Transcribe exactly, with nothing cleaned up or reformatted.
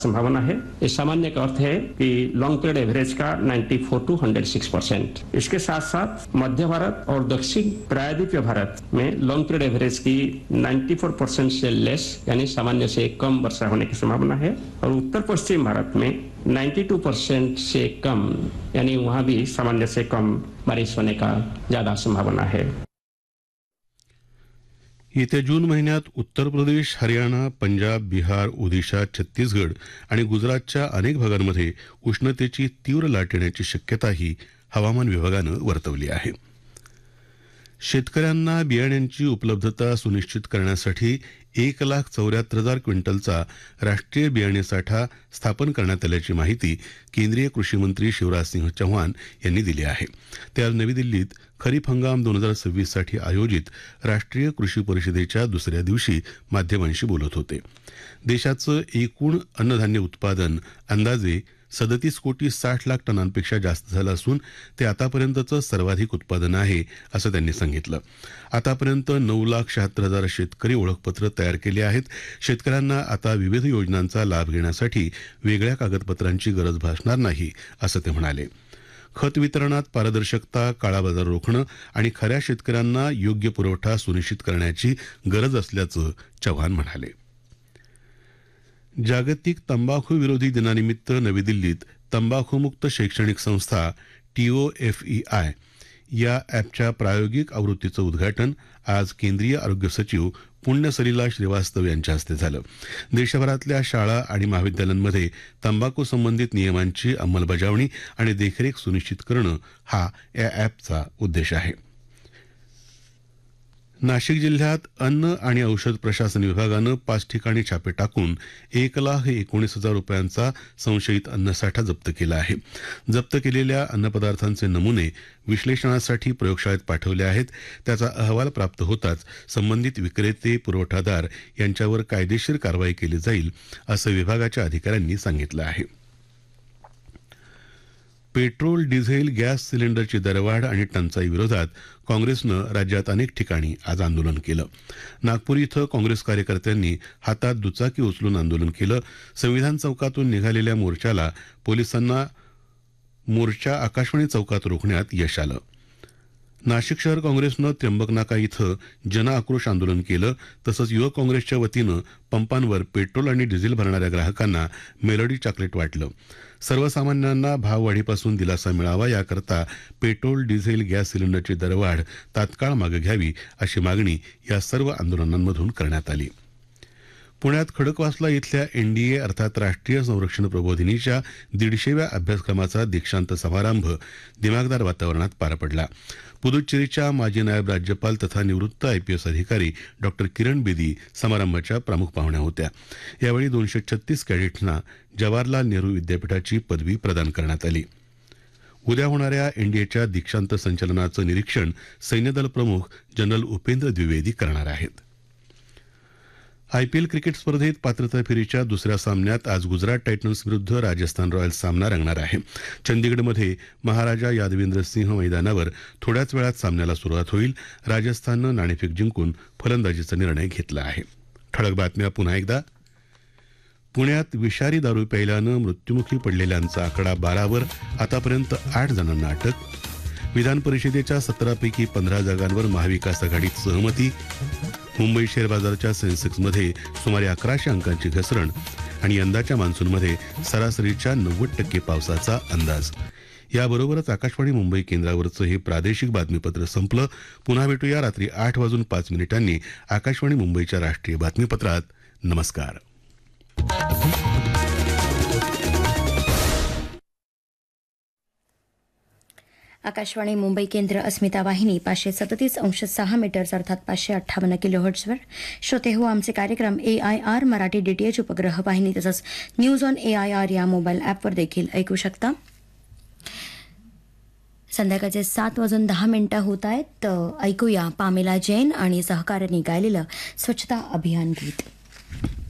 संभावना है। इस सामान्य का अर्थ है कि लॉन्ग पीरियड एवरेज का चौरानवे टू एक सौ छह परसेंट। इसके साथ साथ मध्य भारत और दक्षिण प्रायद्वीपीय भारत में लॉन्ग पीरियड एवरेज की चौरानवे परसेंट से लेस यानी सामान्य से कम वर्षा होने की संभावना है और उत्तर पश्चिम भारत में बानवे परसेंट से कम यानी वहां भी सामान्य से कम बारिश होने का ज्यादा संभावना है। येत्या जून महिन्यात उत्तर प्रदेश, हरियाणा, पंजाब, बिहार, ओदिशा, छत्तीसगड आणि गुजरातच्या अनेक भागांमध्ये उष्णतेची तीव्र लाट येण्याची शक्यताही हवामान विभागानं वर्तवली आहे। शेतकऱ्यांना बियाण्यांची उपलब्धता सुनिश्चित करण्यासाठी एक लाख चौऱ्याहत्तर हजार क्विंटलचा राष्ट्रीय बियाणे साठा स्थापन करण्यात आल्याची माहिती केंद्रीय कृषी मंत्री शिवराज सिंह चौहान यांनी दिली आहे। ते आज नवी दिल्लीत खरीप हंगाम दोन हजार सव्वीस साठी आयोजित राष्ट्रीय कृषी परिषदेच्या दुसऱ्या दिवशी माध्यमांशी बोलत होते। देशाचं एकूण अन्नधान्य उत्पादन अंदाजे सदतीस कोटी साठ लाख टनांपेक्षा जास्त झालं असून ते आतापर्यंतचं सर्वाधिक उत्पादन आहे असं त्यांनी सांगितलं। आतापर्यंत नऊ लाख शहात्तर हजार शेतकरी ओळखपत्र तयार केले आहेत। शेतकऱ्यांना आता विविध योजनांचा लाभ घेण्यासाठी वेगळ्या कागदपत्रांची गरज भासणार नाही असं ते म्हणाले। खत वितरणात पारदर्शकता, काळाबाजार रोखणं आणि खऱ्या शेतकऱ्यांना योग्य पुरवठा सुनिश्चित करण्याची गरज असल्याचं चव्हाण म्हणाले। जागतिक तंबाखू विरोधी दिनानिमित्त नवी दिल्लीत तंबाखूमुक्त शैक्षणिक संस्था टीओएफईआय या ॲपच्या प्रायोगिक आवृत्तीचं उद्घाटन आज केंद्रीय आरोग्य सचिव पुण्य सलिला श्रीवास्तव यांच्या हस्ते झालं। देशभरातल्या शाळा आणि महाविद्यालयांमध्ये तंबाखू संबंधित नियमांची अंमलबजावणी आणि देखरेख सुनिश्चित करणं हा या ॲपचा उद्देश आहे। नाशिक जिल्ह्यात अन्न आणि औषध प्रशासन विभागानं पाच ठिकाणी छापे टाकून एक लाख एकोणीस हजार रुपयांचा संशयित अन्नसाठा जप्त केला आहे। जप्त केलेल्या अन्नपदार्थांचे नमुने विश्लेषणासाठी प्रयोगशाळेत पाठवले आहेत। त्याचा अहवाल प्राप्त होताच संबंधित विक्रेते, पुरवठादार यांच्यावर कायदेशीर कारवाई केली जाईल असं विभागाच्या अधिकाऱ्यांनी सांगितलं आहे। पेट्रोल, डिझेल, गॅस सिलेंडरची दरवाढ आणि टंचाई विरोधात काँग्रेसनं राज्यात अनेक ठिकाणी आज आंदोलन केलं। नागपूर इथं काँग्रेस कार्यकर्त्यांनी हातात दुचाकी उचलून आंदोलन केलं। संविधान चौकातून निघालेल्या मोर्चाला पोलिसांना मोर्चा आकाशवाणी चौकात रोखण्यात यश आलं। नाशिक शहर काँग्रेसनं त्र्यंबकनाका इथं जनआक्रोश आंदोलन केलं। तसंच युवक काँग्रेसच्या वतीनं पंपांवर पेट्रोल आणि डिझेल भरणाऱ्या ग्राहकांना मेलडी चॉकलेट वाटलं। सर्वसामान्यांना भाववाढीपासून दिलासा मिळावा याकरता पेट्रोल, डिझेल, गॅस सिलेंडरची दरवाढ तात्काळ मागे घ्यावी अशी मागणी या सर्व आंदोलनांमधून करण्यात आली। पुण्यात खडकवासला इथल्या एनडीए अर्थात राष्ट्रीय संरक्षण प्रबोधिनीच्या दीडशेव्या अभ्यासक्रमाचा दीक्षांत समारंभ दिमागदार वातावरणात पार पडला। पुदुच्चेरीच्या माजी नायब राज्यपाल तथा निवृत्त आयपीएस अधिकारी डॉक्टर किरण बेदी समारंभाच्या प्रमुख पाहुण्या होत्या। यावेळी दोनशे छत्तीस कॅडेट्सना जवाहरलाल नेहरू विद्यापीठाची पदवी प्रदान करण्यात आली। उद्या होणाऱ्या एनडीएच्या दीक्षांत संचलनाचं निरीक्षण सैन्यदल प्रमुख जनरल उपेंद्र द्विवेदी करणार आहेत। आयपीएल क्रिकेट स्पर्धेत पात्रता फेरीच्या दुसऱ्या सामन्यात आज गुजरात टायटन्स विरुद्ध राजस्थान रॉयल्स सामना रंगणार आहे। चंदीगडमध्ये महाराजा यादवेंद्र सिंह मैदानावर थोड्याच वेळात सामन्याला सुरुवात होईल। राजस्थाननं नाणेफेक जिंकून फलंदाजीचा निर्णय घेतला आहे। ठळक बातम्या पुन्हा एकदा। पुण्यात विषारी दारू प्यायल्यानं मृत्युमुखी पडलेल्यांचा आकडा बारावर, आतापर्यंत आठ जणांना अटक। विधान परिषदेच्या सतरापैकी पंधरा जागांवर महाविकास आघाडीत सहमती। मुंबई शेअर बाजाराच्या सेन्सेक्समध्ये सुमारे अकराशे अंकांची घसरण आणि यंदाच्या मान्सूनमध्ये सरासरीच्या नव्वद टक्के पावसाचा अंदाज। याबरोबरच आकाशवाणी मुंबई केंद्रावरचं हे प्रादेशिक बातमीपत्र संपलं। पुन्हा भेटूया रात्री आठ वाजून पाच मिनिटांनी आकाशवाणी मुंबईच्या राष्ट्रीय बातमीपत्रात। नमस्कार। आकाशवाणी मुंबई केंद्र अस्मिता वाहिनी पाचशे सदतीस अंश सहा मीटर्स अर्थात पाचशे अठ्ठावन्न किलो हर्ट्झवर श्रोते हो आमचे कार्यक्रम ए आय आर मराठी डीटीएच उपग्रह वाहिनी तसंच news on A I R या मोबाईल ॲपवर देखील ऐकू शकता। संध्याकाळचे सात वाजून दहा मिनिटं होत आहेत। ऐकूया पामेला जैन आणि सहकार्याने गायलेलं स्वच्छता अभियान गीत।